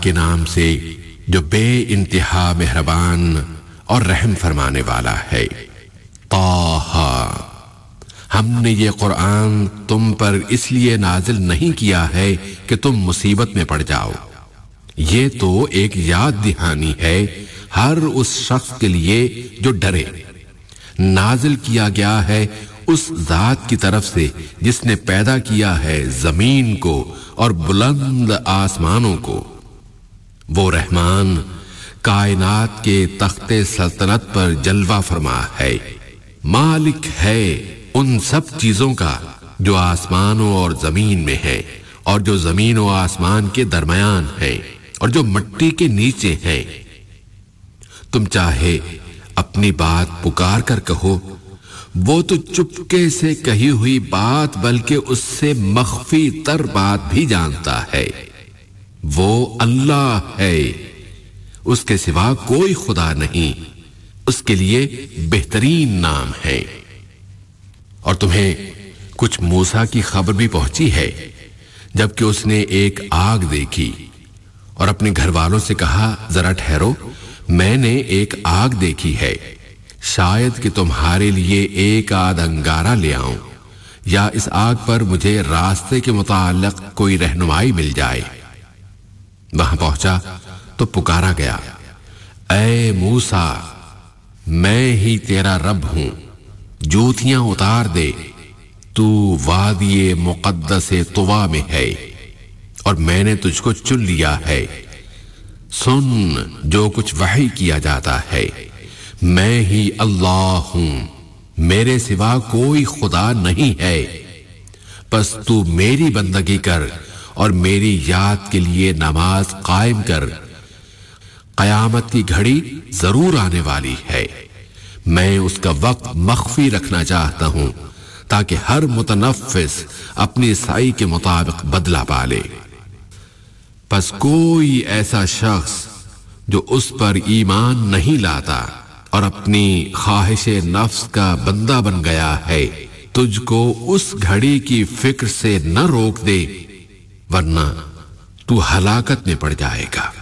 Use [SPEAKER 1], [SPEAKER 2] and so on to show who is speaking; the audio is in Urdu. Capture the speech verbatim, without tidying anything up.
[SPEAKER 1] کے نام سے جو بے انتہا مہربان اور رحم فرمانے والا ہے۔ طٰہٰ، ہم نے یہ قرآن تم پر اس لیے نازل نہیں کیا ہے کہ تم مصیبت میں پڑ جاؤ، یہ تو ایک یاد دہانی ہے ہر اس شخص کے لیے جو ڈرے۔ نازل کیا گیا ہے اس ذات کی طرف سے جس نے پیدا کیا ہے زمین کو اور بلند آسمانوں کو۔ وہ رحمان کائنات کے تخت سلطنت پر جلوہ فرما ہے، مالک ہے ان سب چیزوں کا جو آسمانوں اور زمین میں ہے اور جو زمین و آسمان کے درمیان ہے اور جو مٹی کے نیچے ہیں۔ تم چاہے اپنی بات پکار کر کہو، وہ تو چپکے سے کہی ہوئی بات بلکہ اس سے مخفی تر بات بھی جانتا ہے۔ وہ اللہ ہے، اس کے سوا کوئی خدا نہیں، اس کے لیے بہترین نام ہے۔ اور تمہیں کچھ موسیٰ کی خبر بھی پہنچی ہے جبکہ اس نے ایک آگ دیکھی اور اپنے گھر والوں سے کہا، ذرا ٹھہرو، میں نے ایک آگ دیکھی ہے، شاید کہ تمہارے لیے ایک آدھ انگارہ لے آؤں یا اس آگ پر مجھے راستے کے متعلق کوئی رہنمائی مل جائے۔ وہاں پہنچا تو پکارا گیا، اے موسیٰ، میں ہی تیرا رب ہوں، جوتیاں اتار دے، تو وادی مقدس طویٰ میں ہے اور میں نے تجھ کو چن لیا ہے۔ سن جو کچھ وحی کیا جاتا ہے، میں ہی اللہ ہوں، میرے سوا کوئی خدا نہیں ہے، پس تو میری بندگی کر اور میری یاد کے لیے نماز قائم کر، قیامت کی گھڑی ضرور آنے والی ہے، میں اس کا وقت مخفی رکھنا چاہتا ہوں تاکہ ہر متنفس اپنی سعی کے مطابق بدلہ پالے۔ پس کوئی ایسا شخص جو اس پر ایمان نہیں لاتا اور اپنی خواہش نفس کا بندہ بن گیا ہے، تجھ کو اس گھڑی کی فکر سے نہ روک دے، ورنہ تو ہلاکت میں پڑ جائے گا۔